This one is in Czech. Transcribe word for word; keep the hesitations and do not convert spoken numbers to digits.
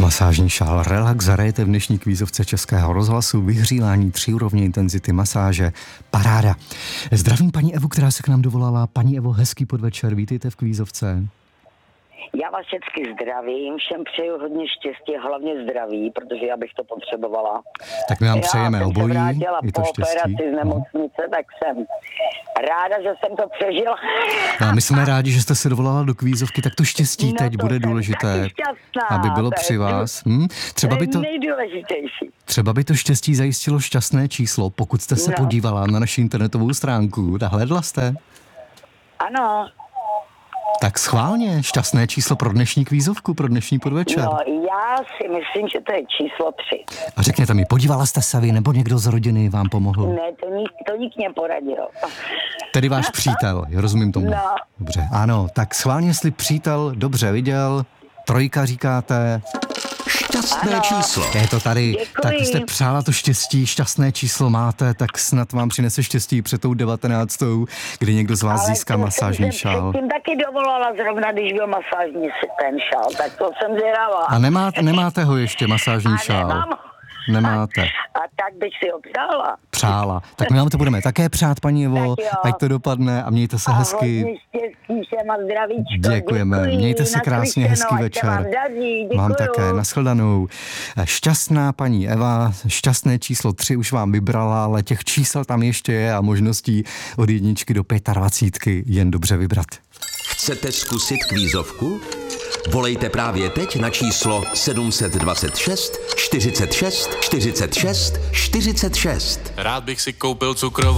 Masážní šál Relax zahrajete v dnešní kvízovce Českého rozhlasu, vyhřívání tři úrovně intenzity masáže, paráda. Zdravím paní Evu, která se k nám dovolala. Paní Evo, hezký podvečer, vítejte v kvízovce. Já vás všechny zdravím, všem přeju hodně štěstí, hlavně zdraví, protože já bych to potřebovala. Tak my vám přejeme já obojí, jsem se i to po štěstí. operaci z nemocnice, no. Tak jsem ráda, že jsem to přežila. A my jsme rádi, že jste se dovolala do kvízovky, tak to štěstí no teď to bude důležité, šťastná, aby bylo to při je, vás. Hm? Třeba, to by to, nejdůležitější. třeba by to štěstí zajistilo šťastné číslo, pokud jste se no. podívala na naši internetovou stránku. Nahlédla jste? Ano. Tak schválně, šťastné číslo pro dnešní kvízovku, pro dnešní podvečer. No, já si myslím, že to je číslo tři. A řekněte mi, podívala jste se vy, nebo někdo z rodiny vám pomohl? Ne, to nik, to nik mě poradil. Tedy váš přítel, rozumím tomu. No. Dobře, ano, tak schválně, jestli přítel dobře viděl, trojka říkáte. Šťastné ano. číslo. Je to tady, Děkuji. tak jste přála to štěstí, šťastné číslo máte, tak snad vám přinese štěstí před tou devatenáctou, kdy někdo z vás Ale získá to masážní jsem se šál. předtím taky dovolala zrovna, když byl masážní ten šál, tak to jsem zvědavá. A nemáte, nemáte ho ještě, masážní A šál? nemám. Nemáte. A tak bych si ho přála. Přála. Tak my vám to budeme také přát, paní Evo, Tak jo. ať to dopadne a mějte se A hezky. hodně štěstí všem a zdravíčko. Děkujeme, Děkuji, mějte se krásně, hezký naslyšenou, ať se vám večer. daří, děkuju. Vám také, nashledanou. Šťastná paní Eva, šťastné číslo tři už vám vybrala, ale těch čísel tam ještě je a možností od jedničky do dvacítky jen dobře vybrat. Chcete zkusit kvízovku? Volejte právě teď na číslo sedm set dvacet šest čtyřicet šest čtyřicet šest čtyřicet šest. Rád bych si koupil cukrovou